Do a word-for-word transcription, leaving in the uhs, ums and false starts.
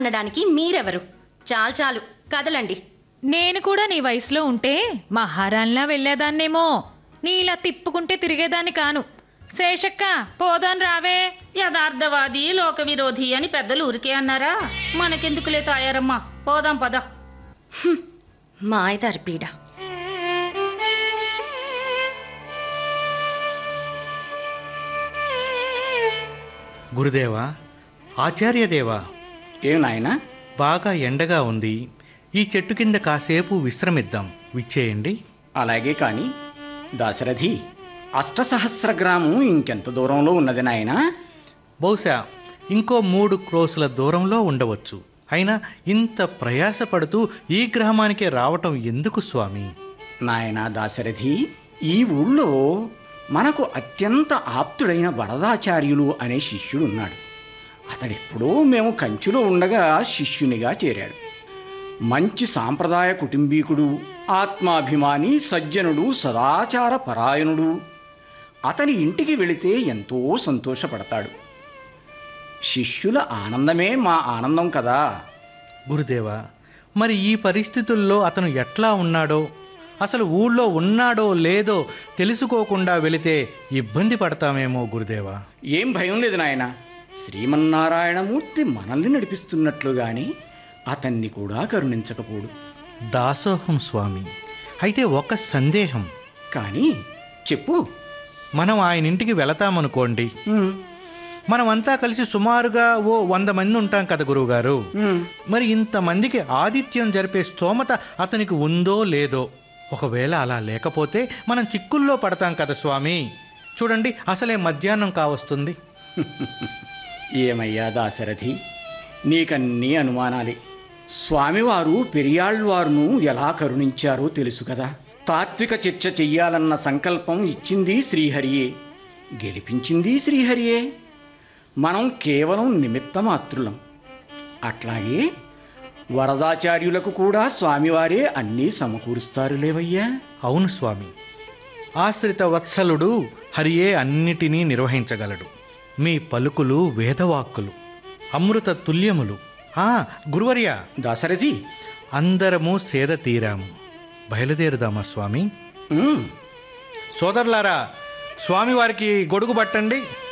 అనడానికి మీరెవరు? చాలు చాలు కదలండి. నేను కూడా నీ వయసులో ఉంటే మహారాణిలా వెళ్ళేదాన్నేమో. నీలా తిప్పుకుంటే తిరిగేదాన్ని కాను. శేషక్క పోదాన్ రావే. యథార్థవాది లోక విరోధి అని పెద్దలు ఊరికే అన్నారా? మనకెందుకులే తాయారమ్మా, పోదాం పద. మాయదారి పీడ. గురుదేవా, ఆచార్యదేవా, ఏం నాయనా? బాగా ఎండగా ఉంది. ఈ చెట్టు కింద కాసేపు విశ్రమిద్దాం, విచ్చేయండి. అలాగే కాని దాశరథి, అష్టసహస్ర గ్రామం ఇంకెంత దూరంలో ఉన్నది నాయనా? బహుశా ఇంకో మూడు క్రోసుల దూరంలో ఉండవచ్చు. అయినా ఇంత ప్రయాసపడుతూ ఈ గ్రామానికే రావటం ఎందుకు స్వామి? నాయనా దాశరథి, ఈ ఊళ్ళో మనకు అత్యంత ఆప్తుడైన వరదాచార్యులు అనే శిష్యుడున్నాడు. అతడెప్పుడో మేము కంచిలో ఉండగా శిష్యునిగా చేరాడు. మంచి సాంప్రదాయ కుటుంబీకుడు, ఆత్మాభిమాని, సజ్జనుడు, సదాచార పరాయణుడు. అతని ఇంటికి వెళితే ఎంతో సంతోషపడతాడు. శిష్యుల ఆనందమే మా ఆనందం కదా. గురుదేవా, మరి ఈ పరిస్థితుల్లో అతను ఎట్లా ఉన్నాడో, అసలు ఊళ్ళో ఉన్నాడో లేదో తెలుసుకోకుండా వెళితే ఇబ్బంది పడతామేమో గురుదేవా. ఏం భయం లేదు నాయన. శ్రీమన్నారాయణమూర్తి మనల్ని నడిపిస్తున్నట్లుగానే అతన్ని కూడా కరుణించకపోడు. దాసోహం స్వామి. అయితే ఒక సందేహం. కానీ చెప్పు. మనం ఆయన ఇంటికి వెళతామనుకోండి. ఉమ్, మనమంతా కలిసి సుమారుగా ఓ వంద మంది ఉంటాం కదా గురువుగారు. ఉమ్. మరి ఇంతమందికి ఆతిథ్యం జరిపే స్తోమత అతనికి ఉందో లేదో? ఒకవేళ అలా లేకపోతే మనం చిక్కుల్లో పడతాం కదా స్వామి. చూడండి, అసలే మధ్యాహ్నం కావస్తుంది. ఏమయ్యా దాశరథి, నీకన్నీ అనుమానాలే. స్వామివారు పెరియాళ్వారును ఎలా కరుణించారో తెలుసు కదా. తాత్విక చర్చ చెయ్యాలన్న సంకల్పం ఇచ్చింది శ్రీహరియే, గెలిపించింది శ్రీహరియే. మనం కేవలం నిమిత్తమాత్రులం. అట్లాగే వరదాచార్యులకు కూడా స్వామివారే అన్నీ సమకూరుస్తారు లేవయ్యా. అవును స్వామి. ఆశ్రిత వత్సలుడు హరియే అన్నిటినీ నిర్వహించగలడు. మీ పలుకులు వేదవాక్కులు, అమృత తుల్యములు. ఆ గురువర్య, దాశరథి, అందరము సేద తీరాము. బయలుదేరుదామా స్వామి? ఉమ్. సోదరులారా, స్వామివారికి గొడుగు పట్టండి.